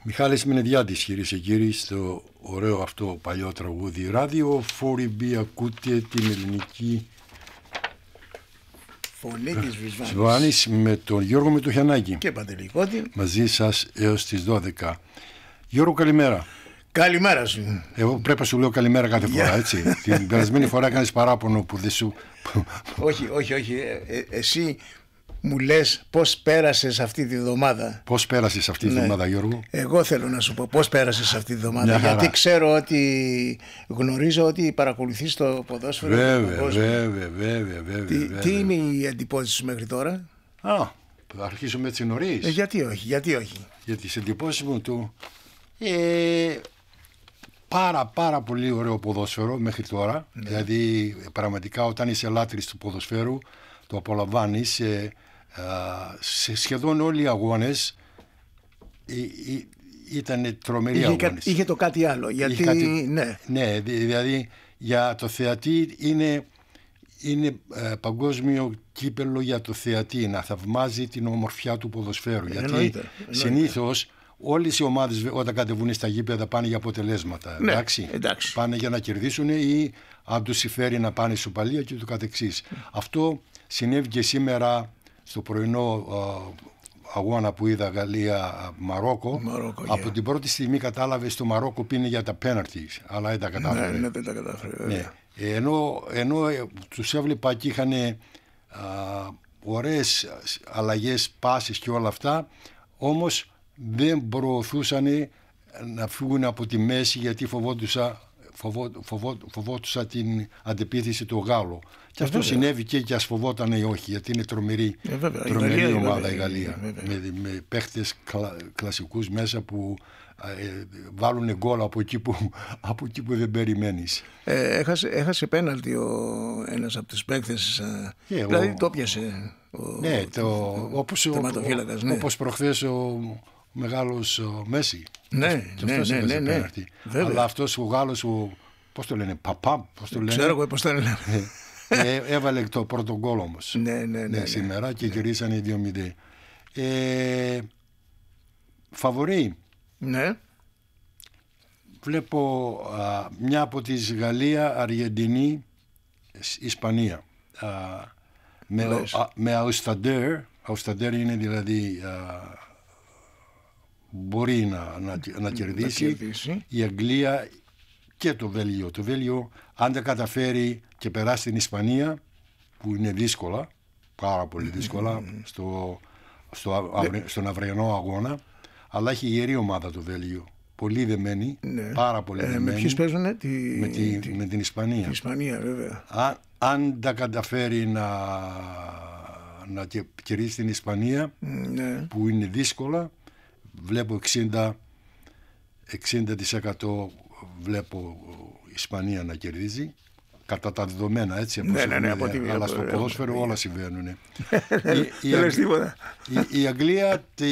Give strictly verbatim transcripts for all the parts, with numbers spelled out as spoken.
Μιχάλης Μενεδιάτης, κυρίες και κύριοι, στο ωραίο αυτό παλιό τραγούδι ράδιο φορ μπι. Ακούτε την ελληνική φωνή της Βυσβάνης Βυσβάνης με τον Γιώργο Μητοχιανάκη και Παντελή Κώτη, μαζί σας έως τις δώδεκα. Γιώργο, καλημέρα. Καλημέρα σου. Εγώ πρέπει να σου λέω καλημέρα κάθε φορά, έτσι. Την περασμένη φορά έκανες παράπονο που δεν σου... όχι, όχι, όχι. Ε, ε, εσύ μου λες πώς πέρασες αυτή τη βδομάδα. Πώς πέρασες αυτή τη ναι. βδομάδα, Γιώργο? Εγώ θέλω να σου πω πώς πέρασες αυτή τη βδομάδα. Γιατί ξέρω ότι γνωρίζω ότι παρακολουθείς το ποδόσφαιρο. Βέβαια, βέβαια, βέβαια, βέβαια. Τι, βέβαια. τι είναι η εντυπώσεις σου μέχρι τώρα? Α, θα αρχίσουμε έτσι νωρίς. Ε, γιατί όχι, γιατί όχι. Για τις εντυπώσεις μου του... Ε, πάρα πάρα πολύ ωραίο ποδόσφαιρο μέχρι τώρα. Ναι. Δηλαδή πραγματικά όταν είσαι λάτρης του ποδοσφαίρου το απολαμβάνεις. ε, σε σχεδόν όλοι οι αγώνες ήταν τρομεροί είχε, αγώνες. Είχε το κάτι άλλο γιατί, κάτι, ναι. ναι, δηλαδή για το θεατή είναι, είναι ε, παγκόσμιο κύπελλο για το θεατή να θαυμάζει την ομορφιά του ποδοσφαίρου. Γιατί εννοείται, συνήθως όλες οι ομάδες όταν κατεβούν στα γήπεδα πάνε για αποτελέσματα. Ναι, εντάξει? εντάξει. Πάνε για να κερδίσουν ή αν τους συμφέρει να πάνε ισοπαλία και το καθεξής. Mm. Αυτό συνέβη και σήμερα στο πρωινό uh, αγώνα που είδα Γαλλία-Μαρόκο. Μαρόκο, από yeah. την πρώτη στιγμή κατάλαβε στο Μαρόκο πίνει για τα πέναρτι, αλλά δεν τα κατάφερε. Ναι, ναι, δεν τα κατάφερε. Ναι. Ενώ, ενώ τους έβλεπα και είχαν uh, ωραίες αλλαγές, πάσες και όλα αυτά, όμως δεν προωθούσαν να φύγουν από τη μέση γιατί φοβόντουσα, φοβό, φοβό, φοβόντουσα την αντεπίθεση του Γάλλου. Και αυτό βέβαια. Συνέβη και, και ας φοβόταν ή όχι, γιατί είναι τρομερή, ε, τρομερή η Γαλλία, ομάδα βέβαια, η Γαλλία. Ε, με, με παίχτες κλα, κλασικούς μέσα που ε, βάλουν γκολ από εκεί που, από εκεί που δεν περιμένεις. Ε, έχασε, έχασε πέναλτι ο, ένας από τους παίκτες, ε, δηλαδή ο, το πιασε ο, ναι, το, ο, όπως, ο, ναι. όπως προχθές ο μεγάλος ο Μέση. Ναι, και ναι, αυτός ναι, ναι, ναι, ναι. Αλλά αυτός ο Γάλλος, ο, πώς το λένε, Παπά, πώς το λένε. Ξέρω εγώ πώς το λένε. ε, έβαλε το πρώτο γκολ όμως. Ναι, ναι, ναι, ναι, σήμερα ναι, και ναι. κερδίσανε δύο μηδέν. Ε, φαβορί. Ναι. Βλέπω α, μια από τις Γαλλία, Αργεντινή, Ισπανία. Α, με, α, με Αουσταντέρ. Αουσταντέρ είναι δηλαδή... Α, μπορεί να, να, να κερδίσει. Να κερδίσει η Αγγλία και το Βέλγιο. Το Βέλγιο αν δεν καταφέρει και περάσει την Ισπανία που είναι δύσκολα, πάρα πολύ δύσκολα mm-hmm. στο, στο, αυρε, στον αυριανό αγώνα, αλλά έχει γερή ομάδα το Βέλγιο. Πολύ δεμένη, ναι. πάρα πολύ ε, δεμένη. Με ποιους παίζουνε? Τη, με, τη, τη, με την Ισπανία. Την Ισπανία βέβαια. Αν, αν τα καταφέρει να, να κερδίσει την Ισπανία ναι. που είναι δύσκολα, βλέπω εξήντα τοις εκατό βλέπω η Ισπανία να κερδίζει κατά τα δεδομένα, έτσι, ναι, ναι, ναι, από τη, αλλά από, στο από, ποδόσφαιρο από, όλα συμβαίνουν. η, η, η, η Αγγλία τη,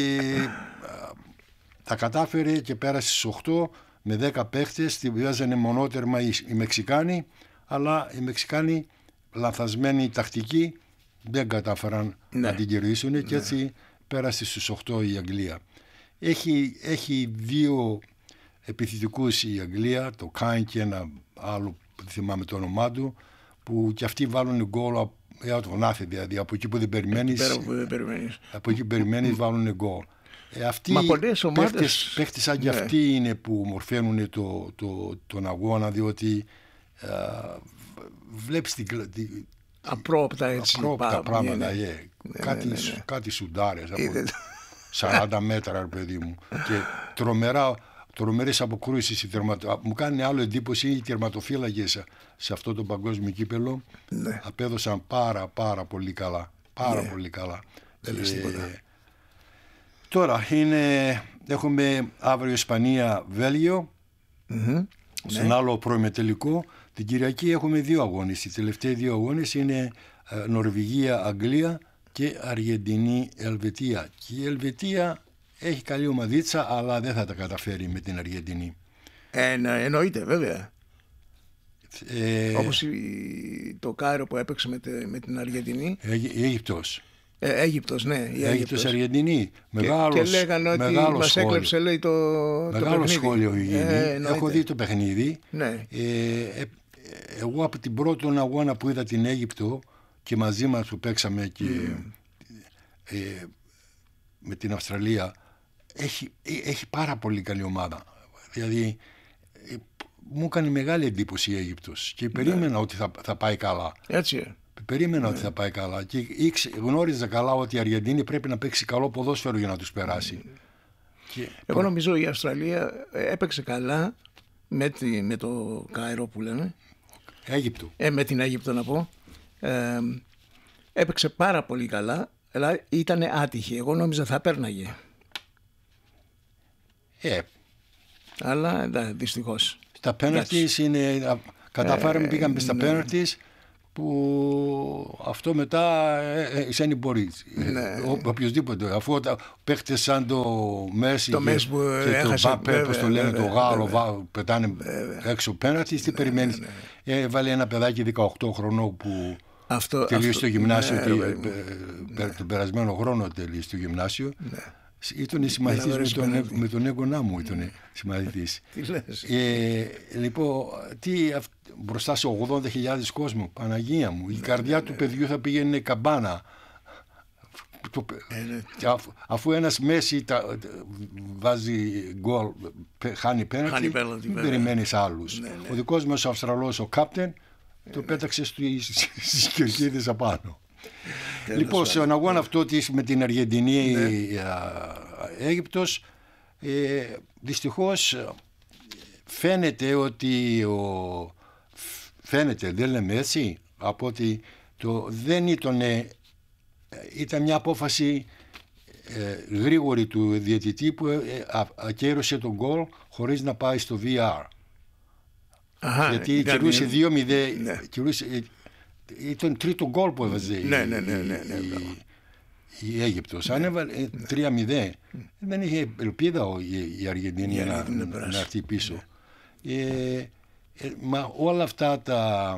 τα κατάφερε και πέρασε στις οκτώ με δέκα παίχτες, τη βγάζανε μονότερμα οι, οι Μεξικάνοι, αλλά οι Μεξικάνοι λανθασμένοι τακτικοί δεν κατάφεραν ναι. να την κερδίσουν ναι. και έτσι πέρασε στις οκτώ η Αγγλία. Έχει, έχει δύο επιθετικούς η Αγγλία, το Κάιν και ένα άλλο που θυμάμαι το όνομά του, που και αυτοί βάλουν γκολ out of nothing, δηλαδή από εκεί που δεν περιμένεις, δεν περιμένεις. από εκεί που περιμένεις βάλουν γκολ. Ε, αυτοί Μα πολλές ομάδες... παίχτες σαν και ναι. αυτοί είναι που μορφαίνουν το, το, τον αγώνα, διότι α, βλέπεις την... την απρόπτα έτσι απρόπτα πράγματα, ναι. Yeah. Ναι, κάτι, ναι, ναι, ναι. κάτι σουντάρες από σαράντα μέτρα, παιδί μου, και τρομερά, τρομερές αποκρούσεις. Τερματο... Μου κάνει άλλο εντύπωση οι τερματοφύλακες σε αυτό το παγκόσμιο κύπελλο. Ναι. Απέδωσαν πάρα πάρα πολύ καλά. Πάρα ναι. πολύ καλά. Δεν λες τίποτα. Ε, τώρα είναι, έχουμε αύριο Ισπανία-Βέλγιο. Mm-hmm. Στον ναι. άλλο προημετελικό. Την Κυριακή έχουμε δύο αγώνες. Οι τελευταίοι δύο αγώνες είναι ε, Νορβηγία-Αγγλία και Αργεντινή-Ελβετία. Και η Ελβετία έχει καλή ομαδίτσα, αλλά δεν θα τα καταφέρει με την Αργεντινή. Ε, ναι, εννοείται βέβαια. Ε, Όπως η, το Κάιρο που έπαιξε με, τε, με την Αργεντινή. Η Αίγυπτος. Ε, Αίγυπτος, ναι. Η Αίγυπτος, Αργεντινή. Μεγάλος, και, και λέγανε ότι μας έκλεψε, λέει, το, μεγάλο το σχόλιο γίνει. Ε, Έχω δει το παιχνίδι. Ναι. Ε, ε, εγώ από την πρώτη αγώνα που είδα την Αίγυπτο και μαζί μας που παίξαμε και mm. ε, με την Αυστραλία, έχει, έχει πάρα πολύ καλή ομάδα. Δηλαδή ε, μου έκανε μεγάλη εντύπωση η Αίγυπτος και περίμενα ναι. ότι θα, θα πάει καλά. Έτσι. Περίμενα ναι. ότι θα πάει καλά και ήξε, γνώριζα καλά ότι η Αργεντινή πρέπει να παίξει καλό ποδόσφαιρο για να τους περάσει. Mm. Και... Εγώ νομίζω η Αυστραλία έπαιξε καλά με, τη, με το Κάιρο που λένε. Αίγυπτο. Ε, με την Αίγυπτο να πω. Ε, έπαιξε πάρα πολύ καλά, αλλά ήταν άτυχη. Εγώ νόμιζα θα πέρναγε. Ε. Αλλά εντάξει, δυστυχώς. Στα πέναλτις είναι... Καταφέραμε, ε, πήγαμε στα ναι. πέναλτις που αυτό μετά εσένει μπορεί. Ναι. Οποιοςδήποτε. Αφού παίχτες σαν το Μέση το και, που και έχασε, το Μπαπέ, πώς το λένε, βέβαια, το Γάλλο, βέβαια. πετάνε βέβαια. έξω πέναλτις, τι ναι, περιμένεις. Ναι, ναι. Ε, βάλε ένα παιδάκι δεκαοκτώ χρονών που αυτό, τελείωσε αυτό, το γυμνάσιο, ναι, τη, ναι. τον περασμένο χρόνο τελείωσε το γυμνάσιο. Ναι. Ήταν συμμαθητής με τον, με τον έγκονά μου, ήταν συμμαθητής. ε, λοιπόν, τι, μπροστά σε ογδόντα χιλιάδες κόσμο, Παναγία μου, η καρδιά του παιδιού θα πήγαινε καμπάνα. Αφού, αφού ένας Μέση τα, βάζει γκολ, χάνει πέναλτι, δεν περιμένεις άλλους. Ναι, ναι. Ο δικός μας ο Αυστραλός, ο κάπτεν, ναι, το πέταξε στις κερκίδες απάνω. Λοιπόν, στον αγώνα αυτό της με την Αργεντινή ναι. Αίγυπτος, ε, δυστυχώς φαίνεται ότι ο, φαίνεται, δεν λέμε έτσι, από ότι το δεν ήταν, ήταν μια απόφαση ε, γρήγορη του διαιτητή που ε, ακύρωσε τον γκολ χωρίς να πάει στο βι αρ. Αχα, γιατί κερούσε δύο μηδέν, ναι. Ήταν τρίτο γκολ που έβαζε ναι, ναι, ναι, ναι, ναι, η, η Αίγυπτος. Αν έβαλε τρία μηδέν, δεν είχε ελπίδα η, η Αργεντινή yeah, να, να, να έρθει πίσω. Yeah. Ε, ε, μα όλα αυτά τα...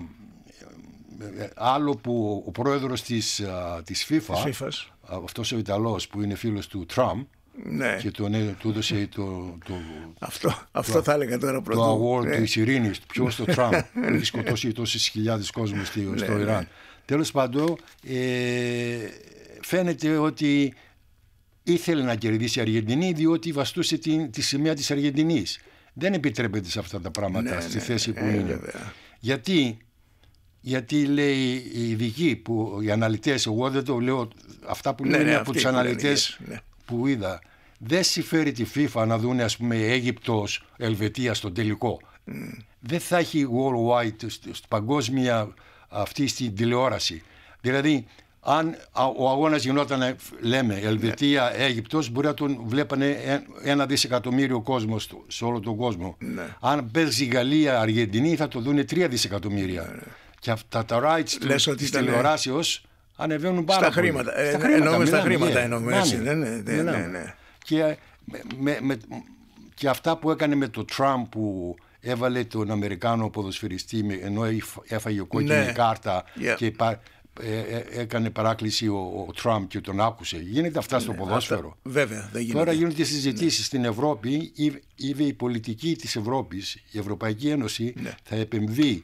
Άλλο που ο πρόεδρος της, της FIFA, αυτός ο Ιταλός που είναι φίλος του Τραμπ, ναι. και τον, του έδωσε το, το, αυτό, το, αυτό το, θα έλεγα τώρα πρώτα. Το award ναι. της ειρήνης, ποιος το Τραμπ που έχει σκοτώσει τόσες χιλιάδες κόσμους στο, ναι, στο Ιράν. Ναι. Τέλος πάντων, ε, φαίνεται ότι ήθελε να κερδίσει η Αργεντινή διότι βαστούσε τη, τη σημαία της Αργεντινής. Δεν επιτρέπεται σε αυτά τα πράγματα ναι, στη ναι, θέση ναι, που ναι, είναι. Βέβαια. Γιατί, γιατί λέει οι ειδικοί, που, οι αναλυτές, εγώ δεν το λέω, αυτά που λένε ναι, ναι, από τους αναλυτές ναι. που είδα, δεν συμφέρει τη FIFA να δουν, ας πούμε, Αίγυπτος, Ελβετία στον τελικό. Mm. Δεν θα έχει worldwide, παγκόσμια αυτή στην τηλεόραση. Δηλαδή, αν ο αγώνας γινόταν, λέμε, Ελβετία, ναι. Αίγυπτος, μπορεί να τον βλέπανε ένα δισεκατομμύριο κόσμο σε όλο τον κόσμο. Ναι. Αν παίζει Γαλλία, Αργεντινή, θα το δούνε τρία δισεκατομμύρια. Ναι. Και αυτά τα rights του, της τηλεοράσεως ανεβαίνουν πάρα στα πολύ. Χρήματα. Ε, στα χρήματα. Εννοούμε στα χρήματα. Εννοούμε, έτσι, ναι, ναι, ναι, ναι, ναι. Και, με, με, και αυτά που έκανε με το Τραμπ που έβαλε τον Αμερικάνο ποδοσφαιριστή ενώ έφαγε κόκκινη ναι. κάρτα yeah. και πα, ε, ε, έκανε παράκληση ο, ο Τραμπ και τον άκουσε. Γίνεται αυτά στο ναι, ποδόσφαιρο. Αυτά, βέβαια, δεν γίνεται. Τώρα γίνονται συζητήσεις ναι. στην Ευρώπη. Ήδη η πολιτική της Ευρώπης, η Ευρωπαϊκή Ένωση ναι. θα επεμβεί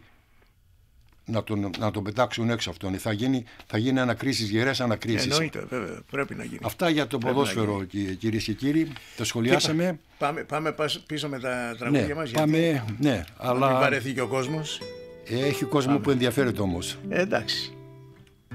να τον, να τον πετάξουν έξω αυτόν. Θα γίνει, θα γίνει ανακρίσεις, γερές ανακρίσεις. Εννοείται, βέβαια, πρέπει να γίνει. Αυτά για το πρέπει ποδόσφαιρο, κυρίες και κύριοι. Το σχολιάσαμε. Πάμε, πάμε πίσω με τα τραγούδια ναι, μας. Πάμε, γιατί ναι, αλλά... μην βαρεθεί και ο κόσμος. Έχει κόσμο πάμε. Που ενδιαφέρεται όμως. Ε, εντάξει.